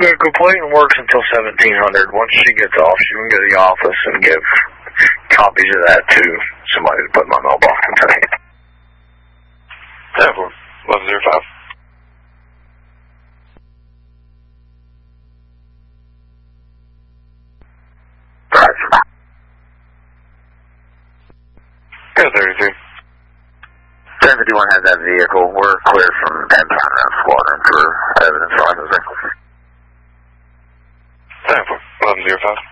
Yeah, Clayton works until 1700. Once she gets off, she can go to the office and give copies of that to somebody to put in my mailbox today. 1105. Right. Go 33. 1051 has that vehicle. We're clear from Empire Round Squadron for evidence for 1105.